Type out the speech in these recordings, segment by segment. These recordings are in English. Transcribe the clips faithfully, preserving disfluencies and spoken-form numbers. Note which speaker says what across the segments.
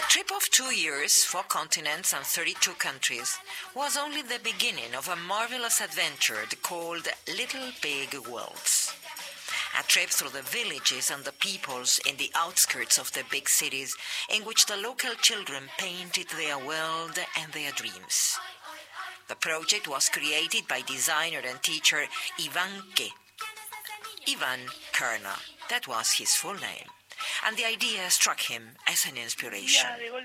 Speaker 1: trip of two years, four continents and thirty-two countries was only the beginning of a marvelous adventure called Little Big Worlds. A trip through the villages and the peoples in the outskirts of the big cities in which the local children painted their world and their dreams. The project was created by designer and teacher Ivan Ke. Ivan Kerner, that was his full name. And the idea struck him as an inspiration.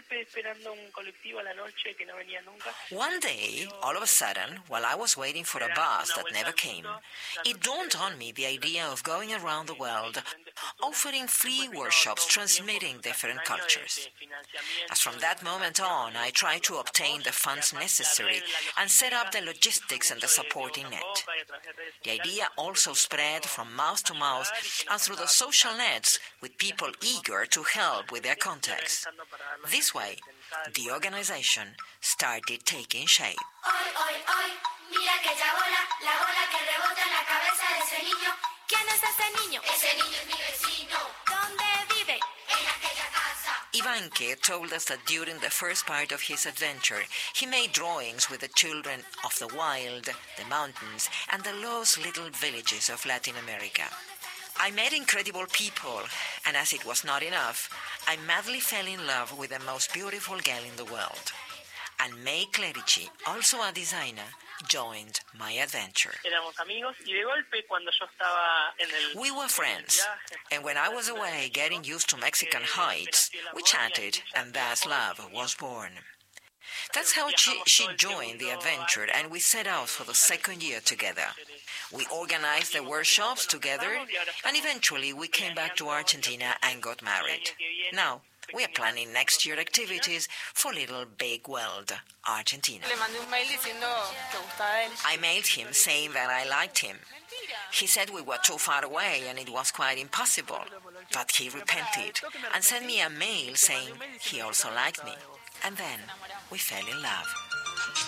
Speaker 1: One day, all of a sudden, while I was waiting for a bus that never came, it dawned on me the idea of going around the world, offering free workshops transmitting different cultures. As from that moment on, I tried to obtain the funds necessary and set up the logistics and the supporting net. The idea also spread from mouth to mouth and through the social nets with people eager to help with their contacts. This way, the organization started taking shape. Ivanke told us that during the first part of his adventure, he made drawings with the children of the wild, the mountains, and the lost little villages of Latin America. I met incredible people, and as it was not enough, I madly fell in love with the most beautiful girl in the world. And May Clerici, also a designer, joined my adventure. We were friends, and when I was away getting used to Mexican heights, we chatted, and thus love was born. That's how she, she joined the adventure, and we set out for the second year together. We organized the workshops together, and eventually we came back to Argentina and got married. Now, we are planning next year activities for Little Big World, Argentina. I mailed him saying that I liked him. He said we were too far away and it was quite impossible. But he repented and sent me a mail saying he also liked me. And then we fell in love.